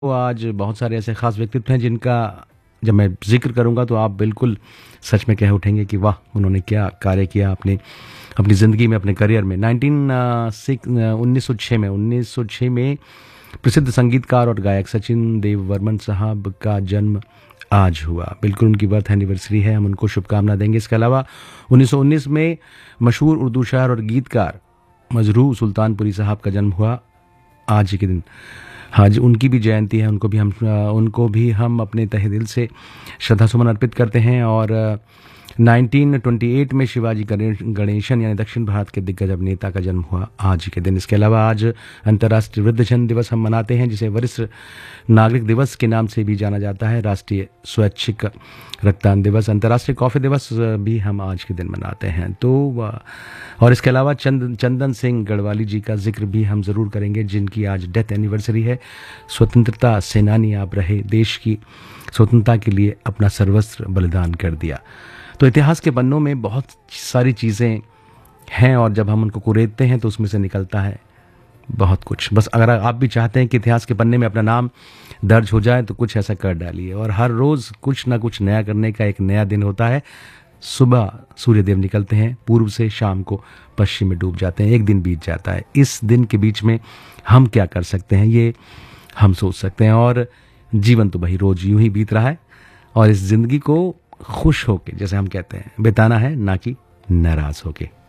तो आज बहुत सारे ऐसे खास व्यक्तित्व हैं जिनका जब मैं जिक्र करूंगा तो आप बिल्कुल सच में कह उठेंगे कि वाह, उन्होंने क्या कार्य किया अपनी अपनी ज़िंदगी में, अपने करियर में। 1906 में प्रसिद्ध संगीतकार और गायक सचिन देव बर्मन साहब का जन्म आज हुआ। बिल्कुल उनकी बर्थ एनिवर्सरी है, हम उनको शुभकामना देंगे। इसके अलावा 1919 में मशहूर उर्दू शायर और गीतकार मजरूह सुल्तानपुरी साहब का जन्म हुआ आज ही के दिन। आज उनकी भी जयंती है, उनको भी हम अपने तहे दिल से श्रद्धा सुमन अर्पित करते हैं। और 1928 में शिवाजी गणेशन यानी दक्षिण भारत के दिग्गज अभिनेता का जन्म हुआ आज के दिन। इसके अलावा आज अंतर्राष्ट्रीय वृद्धजन दिवस हम मनाते हैं, जिसे वरिष्ठ नागरिक दिवस के नाम से भी जाना जाता है। राष्ट्रीय स्वैच्छिक रक्तदान दिवस, अंतर्राष्ट्रीय कॉफ़ी दिवस भी हम आज के दिन मनाते हैं। तो और इसके अलावा चंदन सिंह गढ़वाली जी का जिक्र भी हम ज़रूर करेंगे, जिनकी आज डेथ एनिवर्सरी है। स्वतंत्रता सेनानी आप रहे, देश की स्वतंत्रता के लिए अपना सर्वस्व बलिदान कर दिया। तो इतिहास के पन्नों में बहुत सारी चीज़ें हैं और जब हम उनको कुरेदते हैं तो उसमें से निकलता है बहुत कुछ। बस अगर आप भी चाहते हैं कि इतिहास के पन्ने में अपना नाम दर्ज हो जाए तो कुछ ऐसा कर डालिए। और हर रोज़ कुछ ना कुछ नया करने का एक नया दिन होता है। सुबह सूर्यदेव निकलते हैं पूर्व से, शाम को पश्चिम में डूब जाते हैं, एक दिन बीत जाता है। इस दिन के बीच में हम क्या कर सकते हैं, ये हम सोच सकते हैं। और जीवन तो भाई रोज यूं ही बीत रहा है और इस जिंदगी को खुश होके, जैसे हम कहते हैं, बिताना है, ना कि नाराज होके।